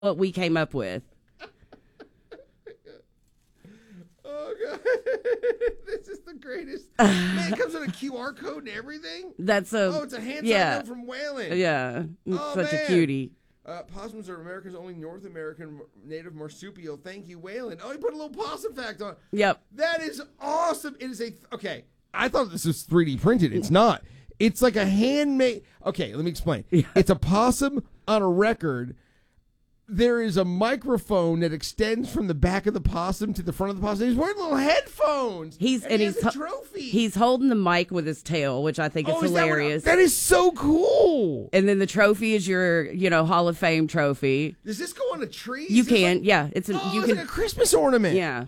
what we came up with. Oh, God. This is the greatest. Man, it comes with a QR code and everything. It's a hand sign from Waylon. Yeah. Such a cutie. Possums are America's only North American native marsupial. Thank you, Waylon. Oh, he put a little possum fact on. Yep. That is awesome. It is okay. I thought this was 3D printed. It's not. It's like a handmade. Okay, let me explain. Yeah. It's a possum on a record. There is a microphone that extends from the back of the possum to the front of the possum. He's wearing little headphones. He has a trophy. He's holding the mic with his tail, which I think is hilarious. That is so cool. And then the trophy is your, Hall of Fame trophy. Does this go on a tree? You can, yeah. It's like a Christmas ornament. Yeah.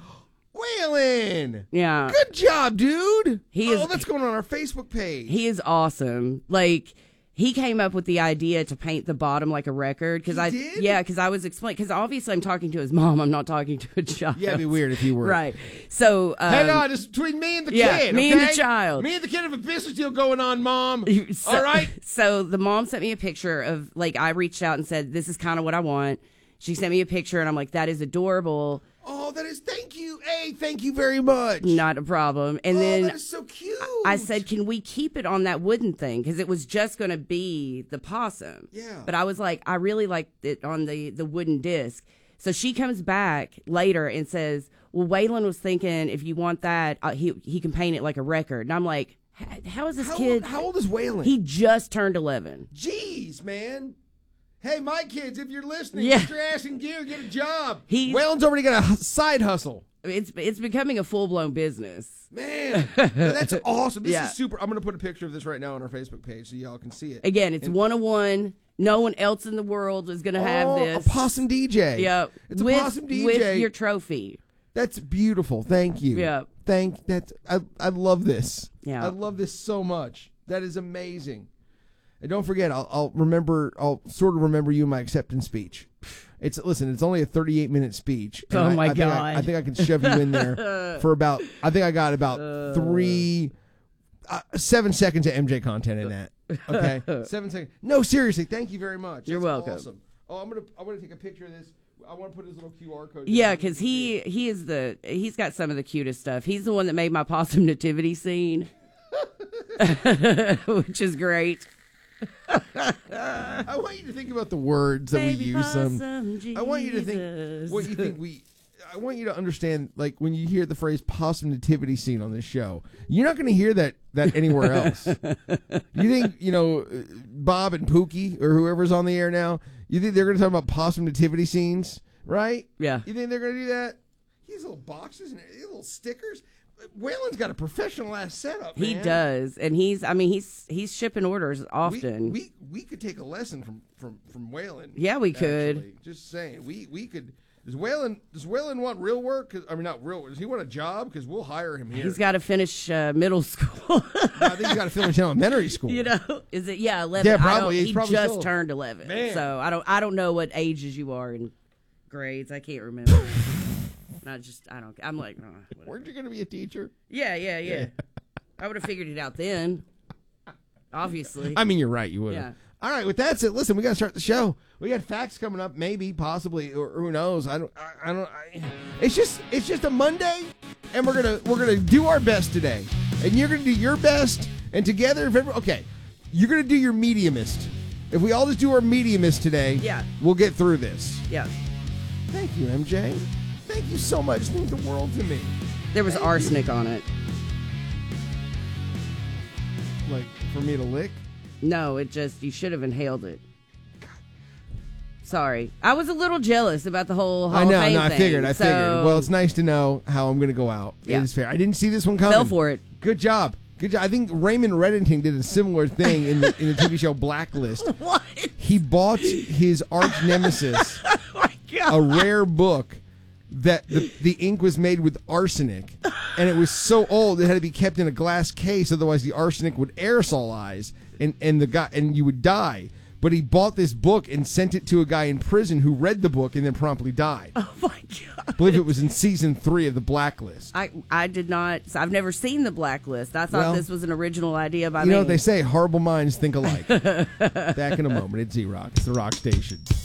Waylon. Yeah. Good job, dude. That's going on our Facebook page. He is awesome. Like, he came up with the idea to paint the bottom like a record. He did? Yeah, because I was explaining. Because obviously I'm talking to his mom. I'm not talking to a child. Yeah, it'd be weird if you were. Right. So. Hang on, it's between me and the kid. Me okay? and the child. Me and the kid have a business deal going on, Mom. All right? So the mom sent me a picture of, I reached out and said, this is kind of what I want. She sent me a picture, and I'm like, that is adorable. Oh, that is, thank you. Hey, thank you very much. Not a problem. And then that is so cute. I said, can we keep it on that wooden thing? Because it was just going to be the possum. Yeah. But I was like, I really like it on the wooden disc. So she comes back later and says, well, Waylon was thinking if you want that, he can paint it like a record. And I'm like, how is this kid? How old is Waylon? He just turned 11. Jeez, man. Hey, my kids, if you're listening, get your ass in gear, get a job. Waylon's already got a side hustle. It's becoming a full-blown business. Man, that's awesome. This is super. I'm going to put a picture of this right now on our Facebook page so y'all can see it. Again, it's 101. No one else in the world is going to have this. A possum DJ. Yep. It's a possum DJ. With your trophy. That's beautiful. Thank you. Yeah. I love this. Yeah. I love this so much. That is amazing. And don't forget, I'll sort of remember you in my acceptance speech. It's only a 38-minute speech. Oh my God. I think I can shove you in there for about, I think I got about 7 seconds of MJ content in that. Okay? 7 seconds. No, seriously, thank you very much. You're welcome. Awesome. Oh, I'm gonna take a picture of this. I want to put his little QR code. Yeah, because he's got some of the cutest stuff. He's the one that made my possum nativity scene, which is great. I want you to think about the words that we use. I want you to think what you think I want you to understand, like, when you hear the phrase possum nativity scene on this show, you're not going to hear that anywhere else. You think, Bob and Pookie or whoever's on the air now, you think they're going to talk about possum nativity scenes, right? Yeah. You think they're going to do that? These little boxes and little stickers. Waylon's got a professional ass setup. He does, and he's shipping orders often. We could take a lesson from Waylon. Yeah, we could. Actually. Just saying, we could. Does Waylon want real work? I mean, not real. Does he want a job? Because we'll hire him here. He's got to finish middle school. I think he's got to finish elementary school. Is it? Yeah, 11. Yeah, probably. He probably just still turned 11. Man. So I don't know what ages you are in grades. I can't remember. I'm like, whatever. Weren't you going to be a teacher? Yeah. I would have figured it out then. Obviously. I mean, you're right. You would. Yeah. All right. With that said, listen, we got to start the show. We got facts coming up, maybe, possibly, or who knows? It's just a Monday, and we're gonna do our best today, and you're gonna do your best, and together, you're gonna do your mediumist. If we all just do our mediumist today, we'll get through this. Yeah. Thank you, MJ. Thank you so much. It means the world to me. There was arsenic on it. Like, for me to lick? No, you should have inhaled it. Sorry. I was a little jealous about the whole Hall of Fame thing. I figured. Well, it's nice to know how I'm going to go out. Yeah. It is fair. I didn't see this one coming. Fell for it. Good job. I think Raymond Reddington did a similar thing in the TV show Blacklist. What? He bought his arch nemesis Oh my God. a rare book that the ink was made with arsenic, and it was so old it had to be kept in a glass case, otherwise the arsenic would aerosolize and you would die. But he bought this book and sent it to a guy in prison who read the book and then promptly died. Oh my God. I believe it was in season 3 of the Blacklist. I did not. I've never seen the Blacklist. I thought this was an original idea by me. You know what they say? Horrible minds think alike. Back in a moment. It's Z-Rock. It's the Rock Station.